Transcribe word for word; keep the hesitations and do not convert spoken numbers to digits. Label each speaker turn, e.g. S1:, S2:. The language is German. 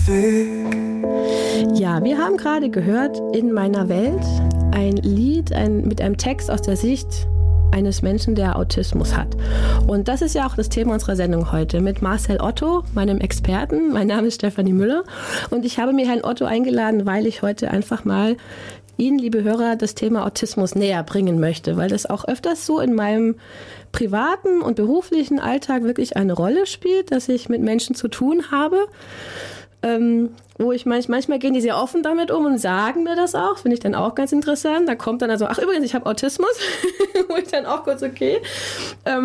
S1: Ja, wir haben gerade gehört In meiner Welt ein Lied ein, mit einem Text aus der Sicht eines Menschen, der Autismus hat. Und das ist ja auch das Thema unserer Sendung heute mit Marcel Otto, meinem Experten. Mein Name ist Stefanie Müller und ich habe mir Herrn Otto eingeladen, weil ich heute einfach mal Ihnen, liebe Hörer, das Thema Autismus näher bringen möchte, weil das auch öfters so in meinem privaten und beruflichen Alltag wirklich eine Rolle spielt, dass ich mit Menschen zu tun habe. Ähm, wo ich manch, manchmal gehen die sehr offen damit um und sagen mir das auch, finde ich dann auch ganz interessant. Da kommt dann also, ach übrigens, ich habe Autismus, wo ich dann auch kurz, okay. Ähm,